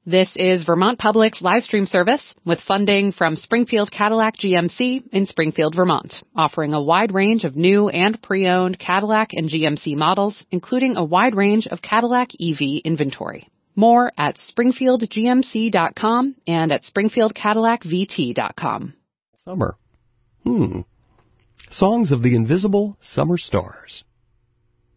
This is Vermont Public's live stream service with funding from Springfield Cadillac GMC in Springfield, Vermont, offering a wide range of new and pre-owned Cadillac and GMC models, including a wide range of Cadillac EV inventory. More at springfieldgmc.com and at springfieldcadillacvt.com. Summer. Songs of the Invisible Summer Stars.